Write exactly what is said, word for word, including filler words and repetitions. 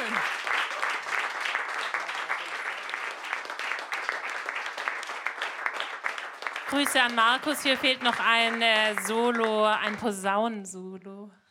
Grüße an Markus. Hier fehlt noch ein äh, Solo, ein Posaunensolo.